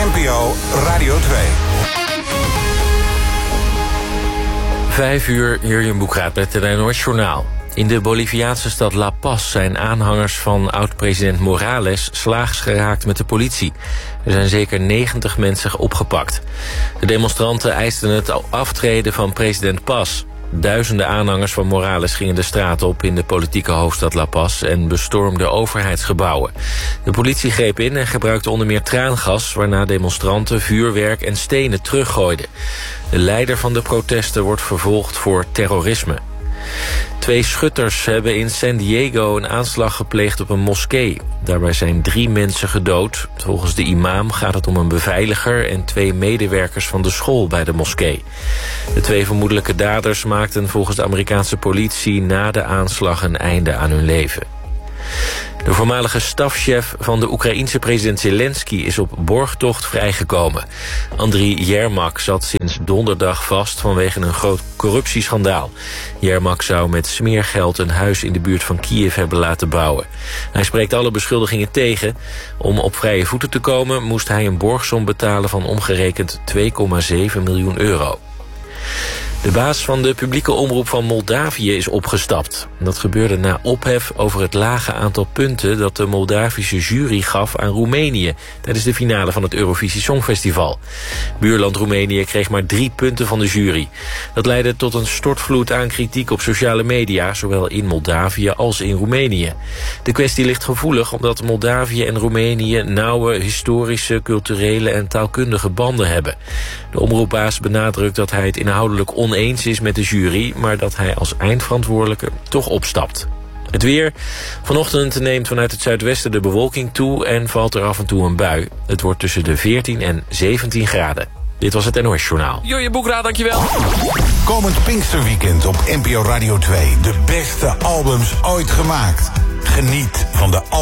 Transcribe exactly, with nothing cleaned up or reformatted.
N P O Radio twee. Vijf uur, Jurjen Boekraat met het N O S-journaal. In de Boliviaanse stad La Paz zijn aanhangers van oud-president Morales slaags geraakt met de politie. Er zijn zeker negentig mensen opgepakt. De demonstranten eisten het aftreden van president Paz. Duizenden aanhangers van Morales gingen de straat op in de politieke hoofdstad La Paz en bestormden overheidsgebouwen. De politie greep in en gebruikte onder meer traangas, waarna demonstranten vuurwerk en stenen teruggooiden. De leider van de protesten wordt vervolgd voor terrorisme. Twee schutters hebben in San Diego een aanslag gepleegd op een moskee. Daarbij zijn drie mensen gedood. Volgens de imam gaat het om een beveiliger en twee medewerkers van de school bij de moskee. De twee vermoedelijke daders maakten volgens de Amerikaanse politie na de aanslag een einde aan hun leven. De voormalige stafchef van de Oekraïense president Zelensky is op borgtocht vrijgekomen. Andriy Yermak zat sinds donderdag vast vanwege een groot corruptieschandaal. Yermak zou met smeergeld een huis in de buurt van Kiev hebben laten bouwen. Hij spreekt alle beschuldigingen tegen. Om op vrije voeten te komen moest hij een borgsom betalen van omgerekend twee komma zeven miljoen euro. De baas van de publieke omroep van Moldavië is opgestapt. Dat gebeurde na ophef over het lage aantal punten dat de Moldavische jury gaf aan Roemenië tijdens de finale van het Eurovisie Songfestival. Buurland Roemenië kreeg maar drie punten van de jury. Dat leidde tot een stortvloed aan kritiek op sociale media, zowel in Moldavië als in Roemenië. De kwestie ligt gevoelig omdat Moldavië en Roemenië nauwe historische, culturele en taalkundige banden hebben. De omroepbaas benadrukt dat hij het inhoudelijk oneens is met de jury, maar dat hij als eindverantwoordelijke toch opstapt. Het weer. Vanochtend neemt vanuit het zuidwesten de bewolking toe en valt er af en toe een bui. Het wordt tussen de veertien en zeventien graden. Dit was het N O S-journaal. Jurjen Boekraat, dankjewel. Komend Pinksterweekend op N P O Radio twee. De beste albums ooit gemaakt. Geniet van de